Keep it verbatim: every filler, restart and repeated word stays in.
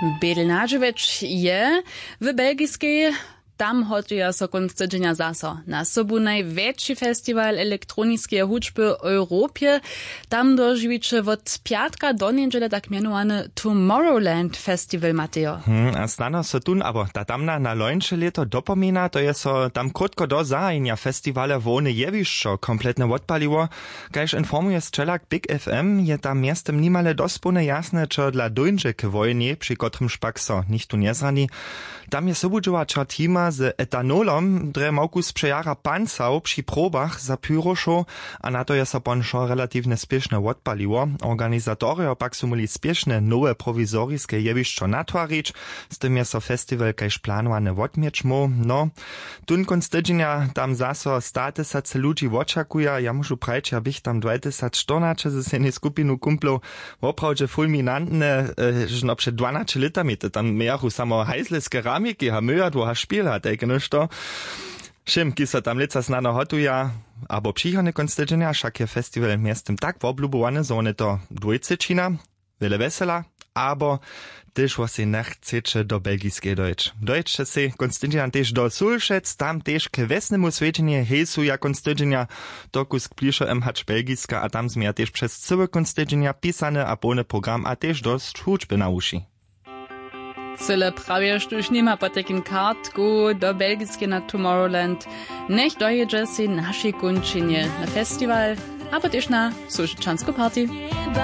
Bedelnaževič je w belgijskiej. Tam hotuja so konc tydzienia zaso na sobu największy festiwal elektronickiej hudźby w Europie. Tam dożywicze od piatka do niedzieli tak mianowany Tomorrowland Festival, Mateo. Hmm, a znano so tun, aber ta tamna na lońsze leto dopomina, to je so tam krótko do zajenia festiwale wone jewišćo kompletne odpaliło. Kajż informuje strzelak Big F M, je tam miastem nimale dospone jasne, čo dla dojdzie k wojnie, przy kotrym szpak so nichtu nie zrani. Tam je sobudžovača tima z etanolom, dre moku sprejara pancał przy probach za pyrošo, a na to je so ponšo relatywne spiešne odpaliło. Organizatorio pak su muli spiešne nowe prowizorijske jewišćo natwarić, z tym je so festival kajž planowane odmiečmo. No, tun konc tydzienia tam zaso statysace ludzi očakuja, ja mušu prajč, ja bych tam dwadzieścia czternaście ze sene skupinu kumplov oprawdźe fulminantne, že no przed dwanaście litami to tam mejachu samo hajzle z keramiki, ha myja, dwoha špila, tak nož to. Šim, ki so tam lica znano hotuja, abo přihodne konc tydzienia, však je festival miestem tak oblubovane, zo one to dvojcečina, vele vesela, abo tyž vosi nechceče do belgijskiej dojč. Dojče se konc tydzienia tež do Sulšec, tam tež k vesnemu svetjenje hesu ja konc tydzienia, tokus k plišo em hač belgijska, a tam zmija tež přes cyły konc tydzienia pisane a polny program, a tež dost hudźby na uši. Cyle prawie już nie ma po takim kartku do belgijskiej na Tomorrowland. Niech dojedzie się naszej kończynie na festiwal, aber też na Sulščansku party.